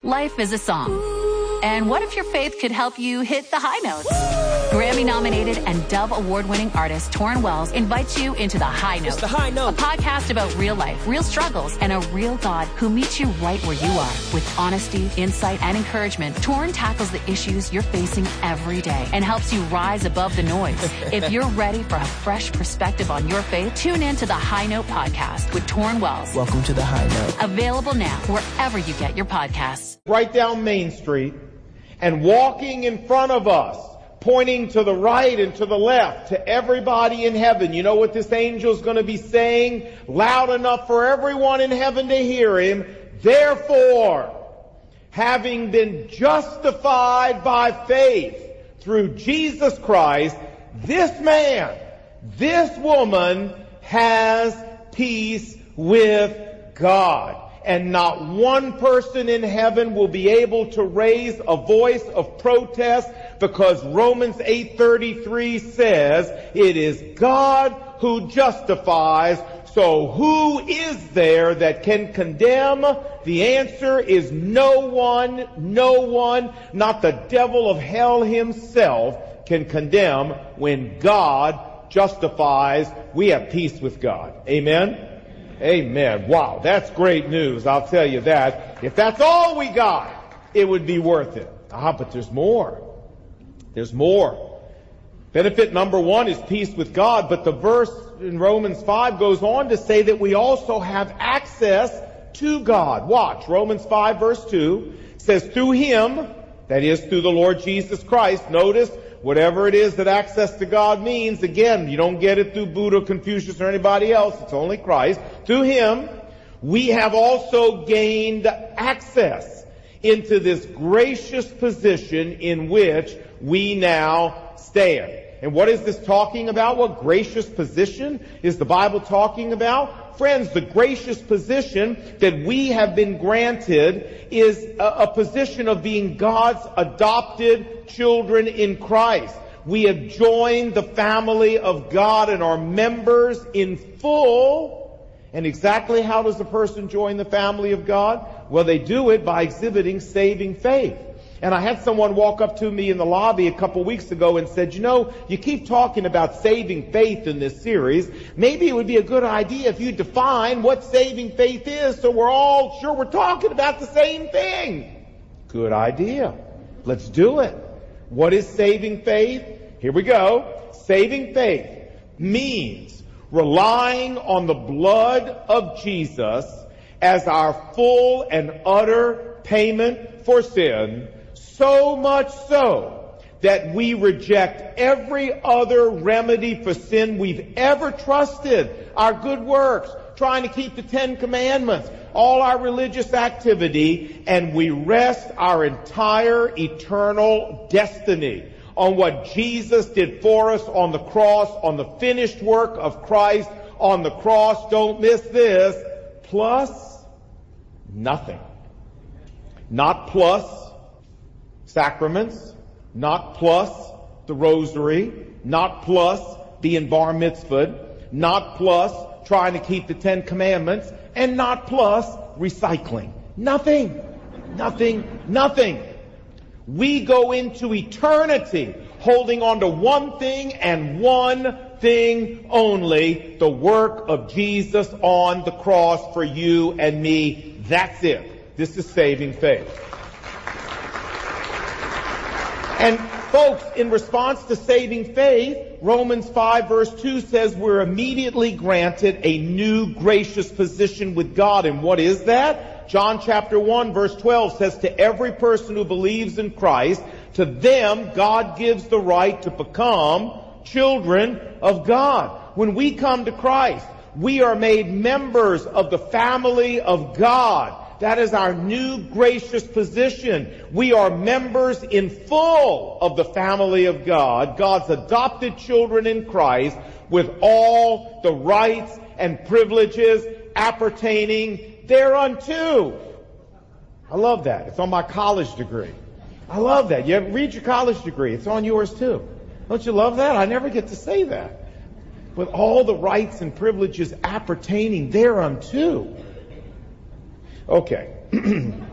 Life is a song. And what if your faith could help you hit the high notes? Grammy-nominated and Dove Award-winning artist Torrin Wells invites you into The High Note. It's The High Note. A podcast about real life, real struggles, and a real God who meets you right where you are. With honesty, insight, and encouragement, Torrin tackles the issues you're facing every day and helps you rise above the noise. If you're ready for a fresh perspective on your faith, tune in to The High Note podcast with Torrin Wells. Welcome to The High Note. Available now wherever you get your podcasts. Right down Main Street, and walking in front of us, pointing to the right and to the left, to everybody in heaven. You know what this angel's going to be saying? Loud enough for everyone in heaven to hear him. Therefore, having been justified by faith through Jesus Christ, this man, this woman has peace with God. And not one person in heaven will be able to raise a voice of protest, because Romans 8:33 says it is God who justifies. So who is there that can condemn? The answer is no one, not the devil of hell himself can condemn. When God justifies, we have peace with God. Amen? Amen. Wow, that's great news. I'll tell you that. If that's all we got, it would be worth it. But there's more. There's more. Benefit number one is peace with God, but the verse in Romans 5 goes on to say that we also have access to God. Watch, Romans 5 verse 2 says, through him, that is through the Lord Jesus Christ. Notice, whatever it is that access to God means, again, you don't get it through Buddha, Confucius, or anybody else. It's only Christ. Through him, we have also gained access into this gracious position in which we now stand. And what is this talking about? What gracious position is the Bible talking about? Friends, the gracious position that we have been granted is a position of being God's adopted children in Christ. We have joined the family of God and are members in full. And exactly how does a person join the family of God? Well, they do it by exhibiting saving faith. And I had someone walk up to me in the lobby a couple weeks ago and said, you know, you keep talking about saving faith in this series. Maybe it would be a good idea if you define what saving faith is so we're all sure we're talking about the same thing. Good idea. Let's do it. What is saving faith? Here we go. Saving faith means relying on the blood of Jesus as our full and utter payment for sin, so much so that we reject every other remedy for sin we've ever trusted. Our good works, trying to keep the 10 Commandments, all our religious activity, and we rest our entire eternal destiny on what Jesus did for us on the cross, on the finished work of Christ on the cross. Don't miss this. Plus nothing. Not plus sacraments, not plus the rosary, not plus being bar mitzvahed, not plus trying to keep the 10 Commandments, and not plus recycling. Nothing. We go into eternity holding on to one thing and one thing only, the work of Jesus on the cross for you and me. That's it. This is saving faith. And folks, in response to saving faith, Romans 5 verse 2 says we're immediately granted a new gracious position with God. And what is that? John chapter 1 verse 12 says, to every person who believes in Christ, to them God gives the right to become children of God. When we come to Christ, we are made members of the family of God. That is our new gracious position. We are members in full of the family of God, God's adopted children in Christ, with all the rights and privileges appertaining thereunto. I love that. It's on my college degree. I love that. You read your college degree. It's on yours too. Don't you love that? I never get to say that. With all the rights and privileges appertaining thereunto. Okay.